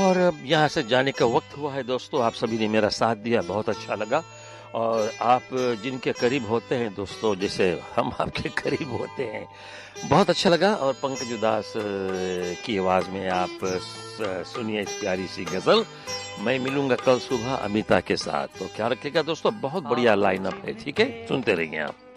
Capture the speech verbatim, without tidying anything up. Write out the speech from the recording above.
और अब यहाँ से जाने का वक्त हुआ है दोस्तों। आप सभी ने मेरा साथ दिया, बहुत अच्छा लगा। और आप जिनके करीब होते हैं दोस्तों, जैसे हम आपके करीब होते हैं, बहुत अच्छा लगा। और पंकज उदास अ, की आवाज़ में आप स- सुनिए इस प्यारी सी गज़ल। मैं मिलूंगा कल सुबह अमिता के साथ, तो क्या रखेगा दोस्तों, बहुत बढ़िया लाइनअप है, ठीक है, सुनते रहिए आप।